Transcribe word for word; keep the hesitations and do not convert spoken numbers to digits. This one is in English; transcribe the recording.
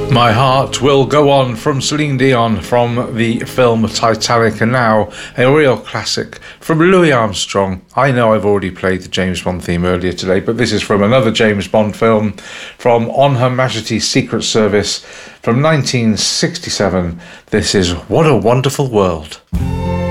My Heart Will Go On from Celine Dion from the film Titanic, and now a real classic from Louis Armstrong. I know I've already played the James Bond theme earlier today, but this is from another James Bond film, from On Her Majesty's Secret Service from nineteen sixty-seven. This is What a Wonderful World.